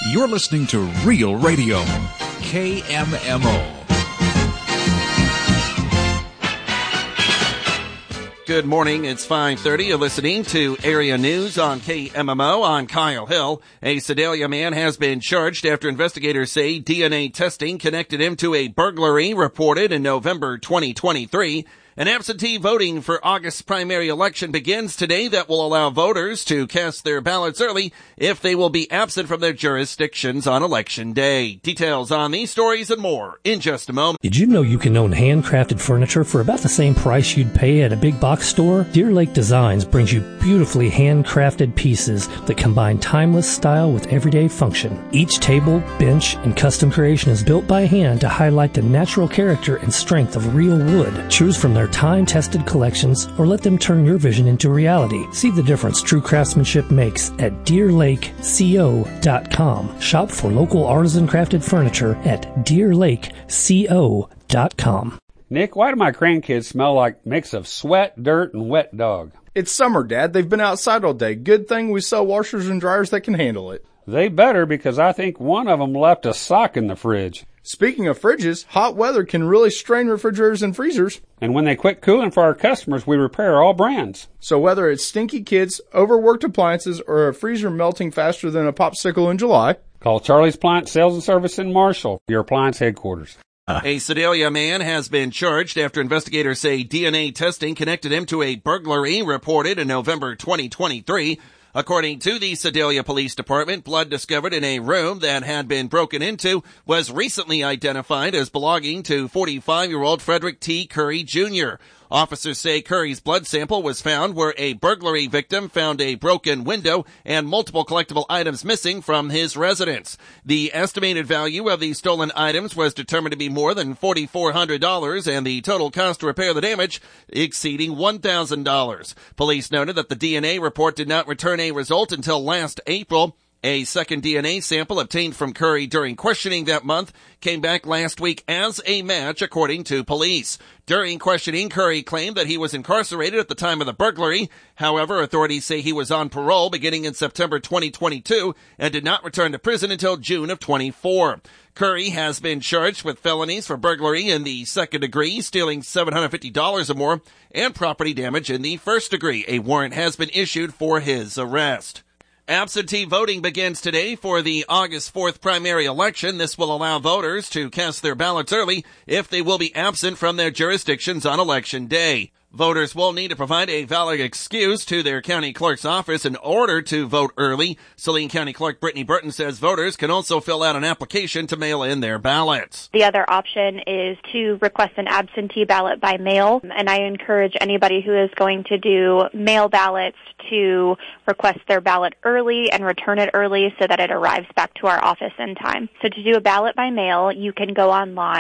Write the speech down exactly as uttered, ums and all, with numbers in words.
You're listening to Real Radio, K M M O. Good morning. It's five thirty. You're listening to Area News on K M M O. I'm Kyle Hill. A Sedalia man has been charged after investigators say D N A testing connected him to a burglary reported in November twenty twenty-three. An absentee voting for August's primary election begins today that will allow voters to cast their ballots early if they will be absent from their jurisdictions on Election Day. Details on these stories and more in just a moment. Did you know you can own handcrafted furniture for about the same price you'd pay at a big box store? Deer Lake Designs brings you beautifully handcrafted pieces that combine timeless style with everyday function. Each table, bench, and custom creation is built by hand to highlight the natural character and strength of real wood. Choose from their time-tested collections or let them turn your vision into reality. See the difference true craftsmanship makes at deer lake co dot com. Shop for local artisan crafted furniture at deer lake co dot com. Nick, why do my grandkids smell like a mix of sweat, dirt, and wet dog? It's summer, Dad. They've been outside all day. Good thing we sell washers and dryers that can handle it. They better, because I think one of them left a sock in the fridge. Speaking of fridges, hot weather can really strain refrigerators and freezers. And when they quit cooling for our customers, we repair all brands. So whether it's stinky kids, overworked appliances, or a freezer melting faster than a popsicle in July, call Charlie's Appliance Sales and Service in Marshall, your appliance headquarters. A Sedalia man has been charged after investigators say D N A testing connected him to a burglary reported in November twenty twenty-three. According to the Sedalia Police Department, blood discovered in a room that had been broken into was recently identified as belonging to forty-five-year-old Frederick T. Curry, Junior Officers say Curry's blood sample was found where a burglary victim found a broken window and multiple collectible items missing from his residence. The estimated value of the stolen items was determined to be more than four thousand four hundred dollars and the total cost to repair the damage exceeding one thousand dollars. Police noted that the D N A report did not return a result until last April. A second D N A sample obtained from Curry during questioning that month came back last week as a match, according to police. During questioning, Curry claimed that he was incarcerated at the time of the burglary. However, authorities say he was on parole beginning in September twenty twenty-two and did not return to prison until June of twenty-four. Curry has been charged with felonies for burglary in the second degree, stealing seven hundred fifty dollars or more, and property damage in the first degree. A warrant has been issued for his arrest. Absentee voting begins today for the August fourth primary election. This will allow voters to cast their ballots early if they will be absent from their jurisdictions on Election Day. Voters will need to provide a valid excuse to their county clerk's office in order to vote early. Saline County Clerk Brittany Burton says voters can also fill out an application to mail in their ballots. The other option is to request an absentee ballot by mail, and I encourage anybody who is going to do mail ballots to request their ballot early and return it early so that it arrives back to our office in time. So to do a ballot by mail, you can go online